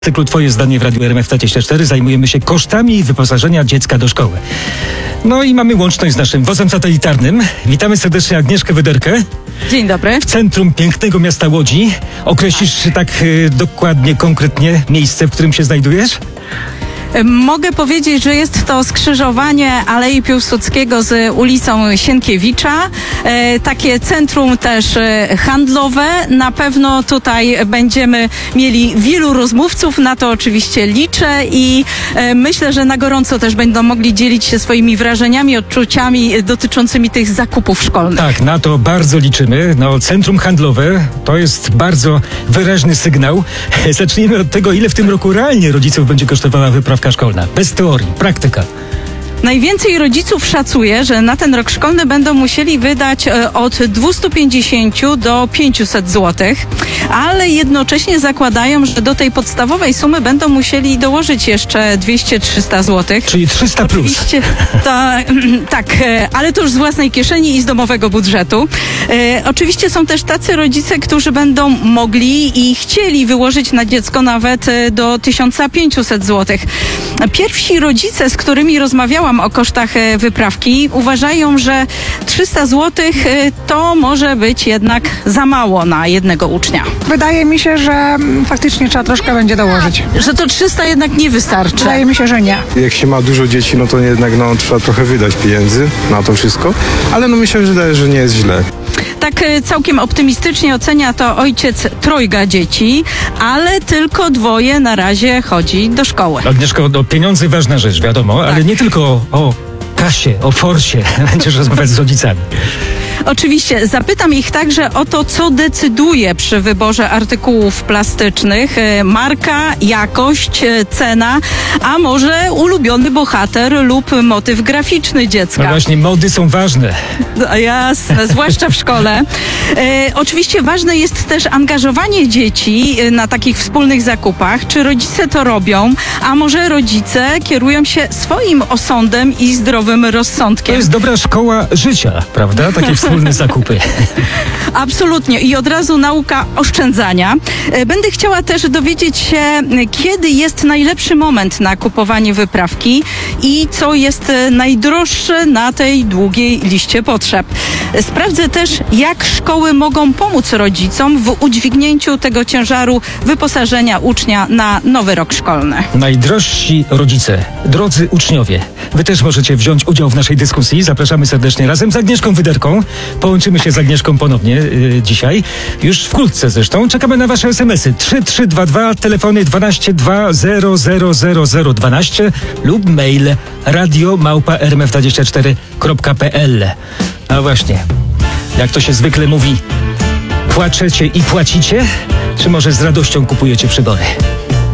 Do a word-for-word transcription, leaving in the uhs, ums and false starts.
W cyklu Twoje zdanie w Radiu R M F dwadzieścia cztery zajmujemy się kosztami wyposażenia dziecka do szkoły. No i mamy łączność z naszym wozem satelitarnym. Witamy serdecznie Agnieszkę Wyderkę. Dzień dobry. W centrum pięknego miasta Łodzi. Określisz tak y, dokładnie, konkretnie miejsce, w którym się znajdujesz? Mogę powiedzieć, że jest to skrzyżowanie Alei Piłsudskiego z ulicą Sienkiewicza. E, takie centrum też e, handlowe. Na pewno tutaj będziemy mieli wielu rozmówców, na to oczywiście liczę i e, myślę, że na gorąco też będą mogli dzielić się swoimi wrażeniami, odczuciami dotyczącymi tych zakupów szkolnych. Tak, na to bardzo liczymy. No, centrum handlowe to jest bardzo wyraźny sygnał. Zacznijmy od tego, ile w tym roku realnie rodziców będzie kosztowała wyprawka szkolna. Bez teorii, praktyka. Najwięcej rodziców szacuje, że na ten rok szkolny będą musieli wydać od dwieście pięćdziesiąt do pięćset złotych, ale jednocześnie zakładają, że do tej podstawowej sumy będą musieli dołożyć jeszcze dwieście do trzystu złotych. Czyli trzysta plus. Oczywiście, to, tak, ale to już z własnej kieszeni i z domowego budżetu. E, oczywiście są też tacy rodzice, którzy będą mogli i chcieli wyłożyć na dziecko nawet do tysiąc pięćset złotych. Pierwsi rodzice, z którymi rozmawiałam o kosztach wyprawki, uważają, że trzysta złotych to może być jednak za mało na jednego ucznia. Wydaje mi się, że faktycznie trzeba troszkę będzie dołożyć. Że to trzysta jednak nie wystarczy. Wydaje mi się, że nie. Jak się ma dużo dzieci, no to jednak no, trzeba trochę wydać pieniędzy na to wszystko, ale no myślę, że, że nie jest źle. Tak całkiem optymistycznie ocenia to ojciec trojga dzieci, ale tylko dwoje na razie chodzi do szkoły. Agnieszko, no, pieniądze ważna rzecz, wiadomo, tak. Ale nie tylko o, o kasie, o forsie będziesz rozmawiać z rodzicami. Oczywiście, zapytam ich także o to, co decyduje przy wyborze artykułów plastycznych. Marka, jakość, cena, a może ulubiony bohater lub motyw graficzny dziecka. No właśnie, mody są ważne. No, jasne, zwłaszcza w szkole. E, oczywiście ważne jest też angażowanie dzieci na takich wspólnych zakupach. Czy rodzice to robią, a może rodzice kierują się swoim osądem i zdrowym rozsądkiem. To jest dobra szkoła życia, prawda? Takie wspólne zakupy. Absolutnie. I od razu nauka oszczędzania. Będę chciała też dowiedzieć się, kiedy jest najlepszy moment na kupowanie wyprawki i co jest najdroższe na tej długiej liście potrzeb. Sprawdzę też, jak szkoły mogą pomóc rodzicom w udźwignięciu tego ciężaru wyposażenia ucznia na nowy rok szkolny. Najdrożsi rodzice, drodzy uczniowie, wy też możecie wziąć udział w naszej dyskusji. Zapraszamy serdecznie razem z Agnieszką Wyderką. Połączymy się z Agnieszką ponownie yy, dzisiaj. Już wkrótce zresztą. Czekamy na wasze es em esy. trzy trzy dwa dwa, telefony dwanaście dwa zero zero zero zero dwanaście lub mail radio małpa r m f dwadzieścia cztery kropka p l. A właśnie, jak to się zwykle mówi, płaczecie i płacicie? Czy może z radością kupujecie przybory?